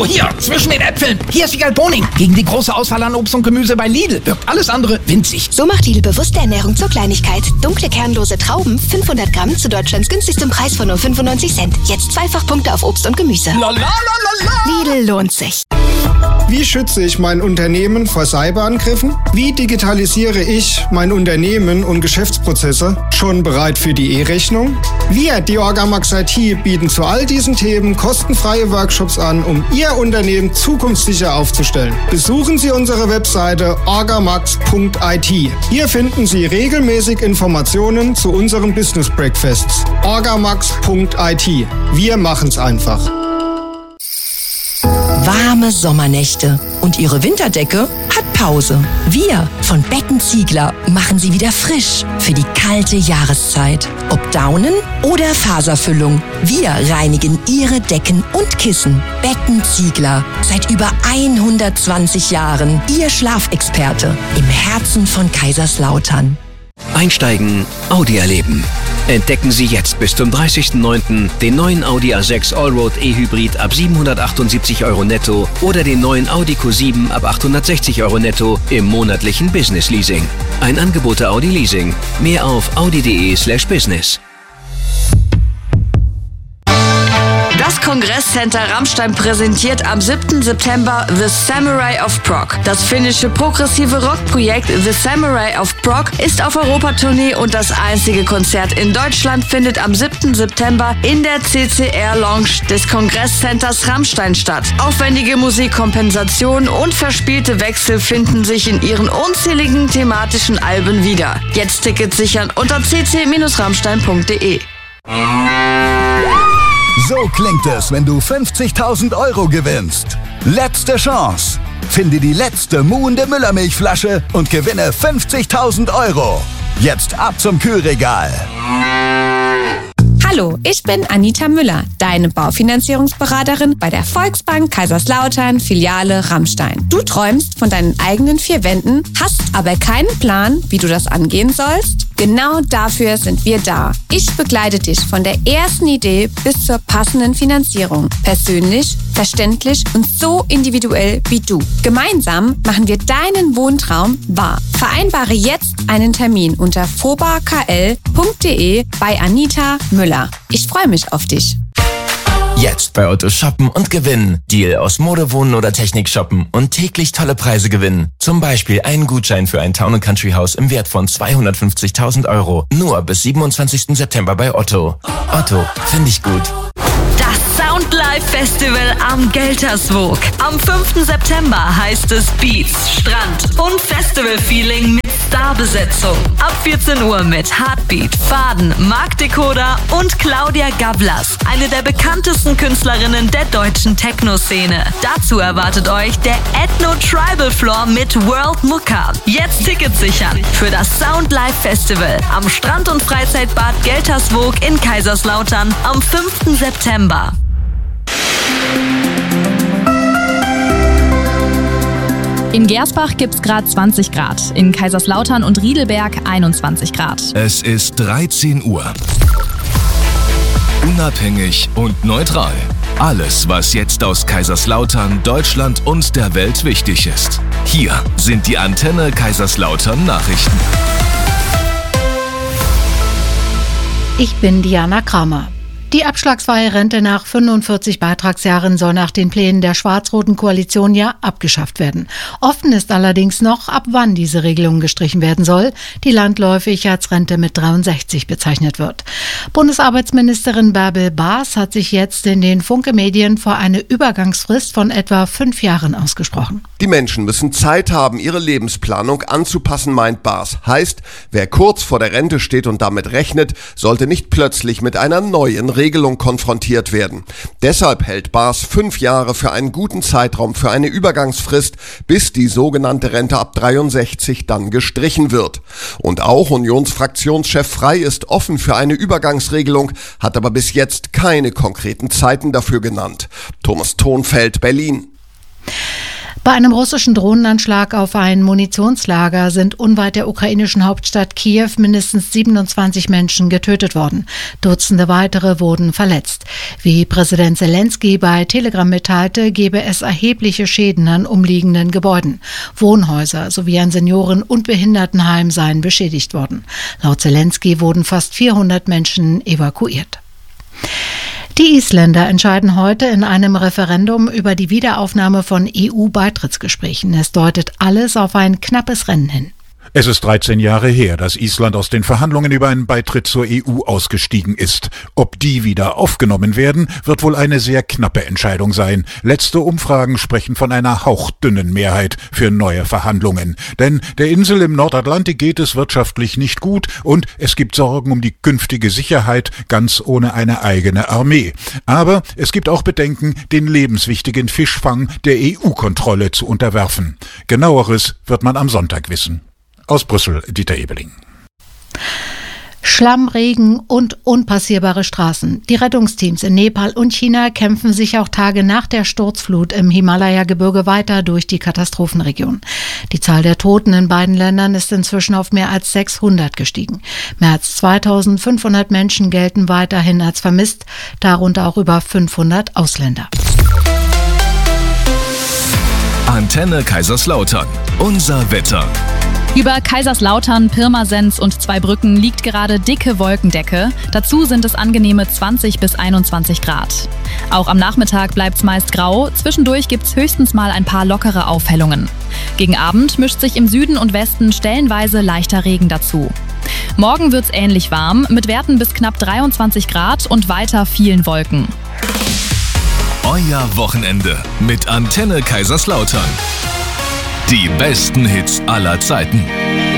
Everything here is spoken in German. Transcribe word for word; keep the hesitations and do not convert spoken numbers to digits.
So, hier, zwischen den Äpfeln. Hier ist Wiegald Boning. Gegen die große Auswahl an Obst und Gemüse bei Lidl wirkt alles andere winzig. So macht Lidl bewusste Ernährung zur Kleinigkeit. Dunkle, kernlose Trauben, fünfhundert Gramm zu Deutschlands günstigstem Preis von nur fünfundneunzig Cent. Jetzt Zweifachpunkte auf Obst und Gemüse. La, la, la, la, la. Lidl lohnt sich. Wie schütze ich mein Unternehmen vor Cyberangriffen? Wie digitalisiere ich mein Unternehmen und Geschäftsprozesse? Schon bereit für die E-Rechnung? Wir, die Orgamax I T, bieten zu all diesen Themen kostenfreie Workshops an, um Ihr Unternehmen zukunftssicher aufzustellen. Besuchen Sie unsere Webseite orgamax punkt I T. Hier finden Sie regelmäßig Informationen zu unseren Business Breakfasts. orgamax punkt I T. Wir machen's einfach. Warme Sommernächte und Ihre Winterdecke hat Pause. Wir von Beckenziegler machen sie wieder frisch für die kalte Jahreszeit. Ob Daunen oder Faserfüllung, wir reinigen Ihre Decken und Kissen. Beckenziegler, seit über hundertzwanzig Jahren Ihr Schlafexperte im Herzen von Kaiserslautern. Einsteigen, Audi erleben. Entdecken Sie jetzt bis zum dreißigsten neunten den neuen Audi A sechs Allroad E-Hybrid ab siebenhundertachtundsiebzig Euro netto oder den neuen Audi Q sieben ab achthundertsechzig Euro netto im monatlichen Business Leasing. Ein Angebot der Audi Leasing. Mehr auf audi.de slash business. Das Kongresscenter Rammstein präsentiert am siebten September The Samurai of Prog. Das finnische progressive Rockprojekt The Samurai of Prog ist auf Europatournee und das einzige Konzert in Deutschland findet am siebten September in der C C R Lounge des Kongresscenters Rammstein statt. Aufwendige Musikkompensationen und verspielte Wechsel finden sich in ihren unzähligen thematischen Alben wieder. Jetzt Tickets sichern unter c c Bindestrich rammstein punkt de. So klingt es, wenn du fünfzigtausend Euro gewinnst. Letzte Chance. Finde die letzte muhende Müllermilchflasche und gewinne fünfzigtausend Euro. Jetzt ab zum Kühlregal. Hallo, ich bin Anita Müller, deine Baufinanzierungsberaterin bei der Volksbank Kaiserslautern, Filiale Rammstein. Du träumst von deinen eigenen vier Wänden, hast aber keinen Plan, wie du das angehen sollst? Genau dafür sind wir da. Ich begleite dich von der ersten Idee bis zur passenden Finanzierung. Persönlich, verständlich und so individuell wie du. Gemeinsam machen wir deinen Wohntraum wahr. Vereinbare jetzt einen Termin unter fobakl punkt de bei Anita Müller. Ich freue mich auf dich. Jetzt bei Otto shoppen und gewinnen. Deal aus Mode, Wohnen oder Technik shoppen und täglich tolle Preise gewinnen. Zum Beispiel einen Gutschein für ein Town and Country Haus im Wert von zweihundertfünfzigtausend Euro. Nur bis siebenundzwanzigsten September bei Otto. Otto, finde ich gut. Das Soundlife Festival am Gelterswoog. Am fünften September heißt es Beats, Strand und Festival-Feeling mit Starbesetzung. Ab vierzehn Uhr mit Heartbeat, Faden, Marc Decoder und Claudia Gablas, eine der bekanntesten Künstlerinnen der deutschen Techno-Szene. Dazu erwartet euch der Ethno Tribal Floor mit World Mucka. Jetzt Tickets sichern für das Soundlife Festival am Strand- und Freizeitbad Gelterswoog in Kaiserslautern am fünften September. In Gersbach gibt's gerade zwanzig Grad, in Kaiserslautern und Riedelberg einundzwanzig Grad. Es ist dreizehn Uhr. Unabhängig und neutral. Alles, was jetzt aus Kaiserslautern, Deutschland und der Welt wichtig ist. Hier sind die Antenne Kaiserslautern Nachrichten. Ich bin Diana Kramer. Die abschlagsfreie Rente nach fünfundvierzig Beitragsjahren soll nach den Plänen der schwarz-roten Koalition ja abgeschafft werden. Offen ist allerdings noch, ab wann diese Regelung gestrichen werden soll, die landläufig als Rente mit dreiundsechzig bezeichnet wird. Bundesarbeitsministerin Bärbel Baas hat sich jetzt in den Funke-Medien vor eine Übergangsfrist von etwa fünf Jahren ausgesprochen. Die Menschen müssen Zeit haben, ihre Lebensplanung anzupassen, meint Baas. Heißt, wer kurz vor der Rente steht und damit rechnet, sollte nicht plötzlich mit einer neuen Regelung konfrontiert werden. Deshalb hält Baas fünf Jahre für einen guten Zeitraum für eine Übergangsfrist, bis die sogenannte Rente ab dreiundsechzig dann gestrichen wird. Und auch Unionsfraktionschef Frey ist offen für eine Übergangsregelung, hat aber bis jetzt keine konkreten Zeiten dafür genannt. Thomas Thonfeld, Berlin. Bei einem russischen Drohnenanschlag auf ein Munitionslager sind unweit der ukrainischen Hauptstadt Kiew mindestens siebenundzwanzig Menschen getötet worden. Dutzende weitere wurden verletzt. Wie Präsident Zelensky bei Telegram mitteilte, gebe es erhebliche Schäden an umliegenden Gebäuden. Wohnhäuser sowie ein Senioren- und Behindertenheim seien beschädigt worden. Laut Zelensky wurden fast vierhundert Menschen evakuiert. Die Isländer entscheiden heute in einem Referendum über die Wiederaufnahme von E U-Beitrittsgesprächen. Es deutet alles auf ein knappes Rennen hin. Es ist dreizehn Jahre her, dass Island aus den Verhandlungen über einen Beitritt zur E U ausgestiegen ist. Ob die wieder aufgenommen werden, wird wohl eine sehr knappe Entscheidung sein. Letzte Umfragen sprechen von einer hauchdünnen Mehrheit für neue Verhandlungen. Denn der Insel im Nordatlantik geht es wirtschaftlich nicht gut und es gibt Sorgen um die künftige Sicherheit, ganz ohne eine eigene Armee. Aber es gibt auch Bedenken, den lebenswichtigen Fischfang der E U-Kontrolle zu unterwerfen. Genaueres wird man am Sonntag wissen. Aus Brüssel, Dieter Ebeling. Schlamm, Regen und unpassierbare Straßen. Die Rettungsteams in Nepal und China kämpfen sich auch Tage nach der Sturzflut im Himalaya-Gebirge weiter durch die Katastrophenregion. Die Zahl der Toten in beiden Ländern ist inzwischen auf mehr als sechshundert gestiegen. Mehr als zweitausendfünfhundert Menschen gelten weiterhin als vermisst, darunter auch über fünfhundert Ausländer. Antenne Kaiserslautern. Unser Wetter. Über Kaiserslautern, Pirmasens und Zweibrücken liegt gerade dicke Wolkendecke. Dazu sind es angenehme zwanzig bis einundzwanzig Grad. Auch am Nachmittag bleibt's meist grau. Zwischendurch gibt's höchstens mal ein paar lockere Aufhellungen. Gegen Abend mischt sich im Süden und Westen stellenweise leichter Regen dazu. Morgen wird's ähnlich warm, mit Werten bis knapp dreiundzwanzig Grad und weiter vielen Wolken. Euer Wochenende mit Antenne Kaiserslautern. Die besten Hits aller Zeiten.